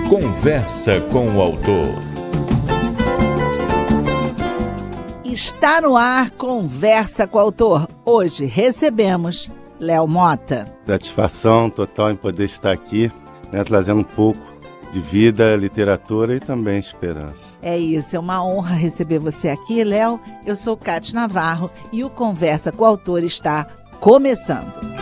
Conversa com o autor. Está no ar Conversa com o Autor. Hoje recebemos Léo Mota. Satisfação total em poder estar aqui, trazendo um pouco de vida, literatura e também esperança. É isso, é uma honra receber você aqui, Léo. Eu sou Cátia Navarro e o Conversa com o Autor está começando.